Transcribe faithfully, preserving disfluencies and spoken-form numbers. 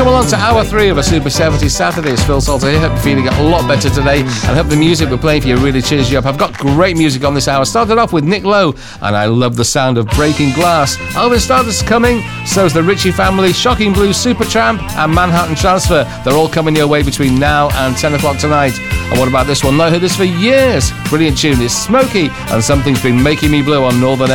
Welcome along to hour three of a Super seventies Saturday. It's Phil Salter here. Hope you're feeling a lot better today, and hope the music we're playing for you really cheers you up. I've got great music on this hour. Started off with Nick Lowe, and I love the sound of Breaking Glass. Elvis Stardust coming, so's the Ritchie Family, Shocking Blue, Supertramp, and Manhattan Transfer. They're all coming your way between now and ten o'clock tonight. And what about this one? Not heard this for years. Brilliant tune. It's Smokey, and Something's Been Making Me Blue on Northern Air.